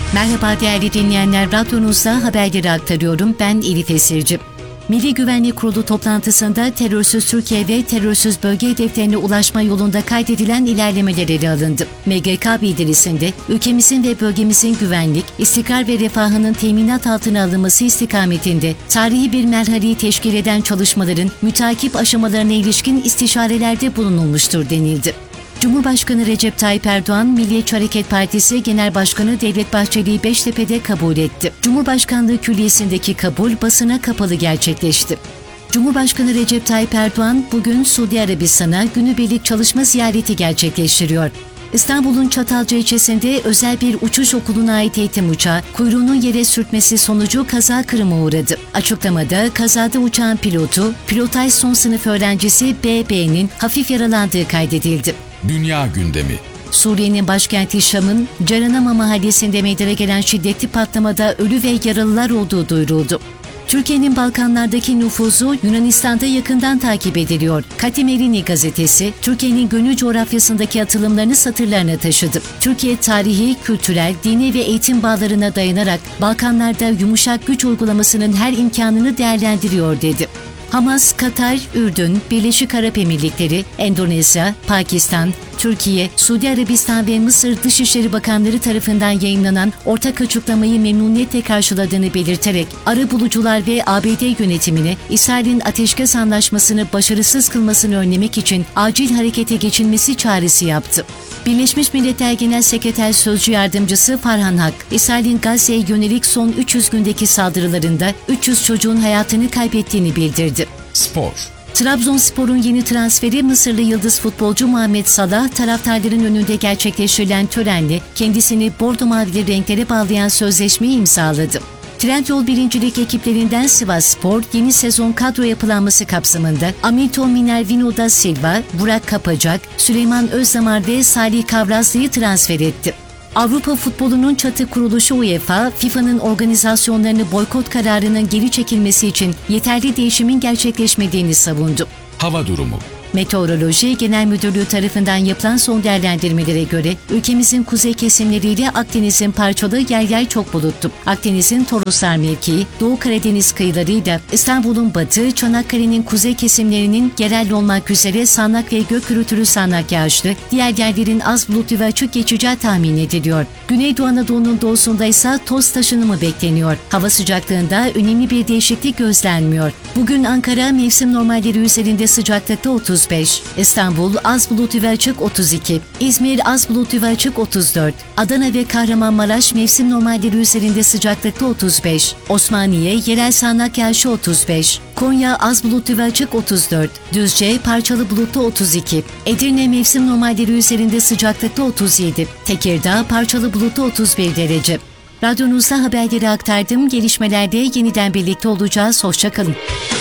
Merhaba değerli dinleyenler, radyonuzda haberleri aktarıyorum. Ben Elif Esirci. Milli Güvenlik Kurulu toplantısında terörsüz Türkiye ve terörsüz bölge hedeflerine ulaşma yolunda kaydedilen ilerlemeler ele alındı. MGK bildirisinde ülkemizin ve bölgemizin güvenlik, istikrar ve refahının teminat altına alınması istikametinde tarihi bir merhaleyi teşkil eden çalışmaların mütakip aşamalarına ilişkin istişarelerde bulunulmuştur denildi. Cumhurbaşkanı Recep Tayyip Erdoğan, Milliyetçi Hareket Partisi Genel Başkanı Devlet Bahçeli'yi Beştepe'de kabul etti. Cumhurbaşkanlığı Külliyesi'ndeki kabul basına kapalı gerçekleşti. Cumhurbaşkanı Recep Tayyip Erdoğan bugün Suudi Arabistan'a günübirlik çalışma ziyareti gerçekleştiriyor. İstanbul'un Çatalca ilçesinde özel bir uçuş okuluna ait eğitim uçağı kuyruğunun yere sürtmesi sonucu kaza kırıma uğradı. Açıklamada kazada uçağın pilotu, pilotaj son sınıf öğrencisi BB'nin hafif yaralandığı kaydedildi. Dünya gündemi. Suriye'nin başkenti Şam'ın Caranama mahallesinde meydana gelen şiddetli patlamada ölü ve yaralılar olduğu duyuruldu. Türkiye'nin Balkanlardaki nüfuzu Yunanistan'da yakından takip ediliyor. Katimerini gazetesi, Türkiye'nin gönül coğrafyasındaki atılımlarını satırlarına taşıdı. Türkiye tarihi, kültürel, dini ve eğitim bağlarına dayanarak Balkanlarda yumuşak güç uygulamasının her imkanını değerlendiriyor dedi. Hamas, Katar, Ürdün, Birleşik Arap Emirlikleri, Endonezya, Pakistan, Türkiye, Suudi Arabistan ve Mısır Dışişleri Bakanları tarafından yayınlanan ortak açıklamayı memnuniyetle karşıladığını belirterek arabulucular ve ABD yönetimine İsrail'in ateşkes anlaşmasını başarısız kılmasını önlemek için acil harekete geçilmesi çağrısı yaptı. Birleşmiş Milletler Genel Sekreter Sözcü Yardımcısı Farhan Hak, İsrail'in Gazze'ye yönelik son 300 gündeki saldırılarında 300 çocuğun hayatını kaybettiğini bildirdi. Spor. Trabzonspor'un yeni transferi Mısırlı yıldız futbolcu Muhammed Salah, taraftarların önünde gerçekleştirilen törenle kendisini bordo mavili renklere bağlayan sözleşmeyi imzaladı. Trendyol birincilik ekiplerinden Sivasspor, yeni sezon kadro yapılanması kapsamında Hamilton Minervino da Silva, Burak Kapacak, Süleyman Özdamar ve Salih Kavrazlı'yı transfer etti. Avrupa futbolunun çatı kuruluşu UEFA, FIFA'nın organizasyonlarını boykot kararının geri çekilmesi için yeterli değişimin gerçekleşmediğini savundu. Hava durumu. Meteoroloji Genel Müdürlüğü tarafından yapılan son değerlendirmelere göre ülkemizin kuzey kesimleriyle Akdeniz'in parçalı yer çok bulutlu. Akdeniz'in Toroslar mevkii, Doğu Karadeniz kıyılarıyla İstanbul'un batı, Çanakkale'nin kuzey kesimlerinin yerel olmak üzere sağanak ve gök gürültülü sağanak yağışlı, diğer yerlerin az bulutlu ve açık geçeceği tahmin ediliyor. Güneydoğu Anadolu'nun doğusunda ise toz taşınımı bekleniyor. Hava sıcaklığında önemli bir değişiklik gözlenmiyor. Bugün Ankara mevsim normalleri üzerinde sıcaklıkta 35, İstanbul az bulutlu ve açık 32, İzmir az bulutlu ve açık 34, Adana ve Kahramanmaraş mevsim normalleri üzerinde sıcaklıkta 35, Osmaniye yerel sağanak yağışı 35, Konya az bulutlu ve açık 34, Düzce parçalı bulutlu 32, Edirne mevsim normalleri üzerinde sıcaklıkta 37, Tekirdağ parçalı bulutlu 31 derece. Radyonuzda haberleri aktardım. Gelişmelerde yeniden birlikte olacağız. Hoşça kalın.